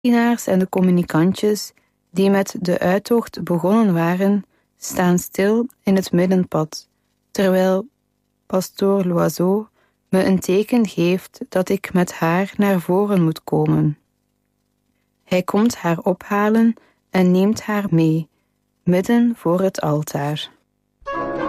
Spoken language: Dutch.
dienaars en de communicantjes, die met de uittocht begonnen waren, staan stil in het middenpad, terwijl pastoor Loiseau me een teken geeft dat ik met haar naar voren moet komen. Hij komt haar ophalen en neemt haar mee, midden voor het altaar.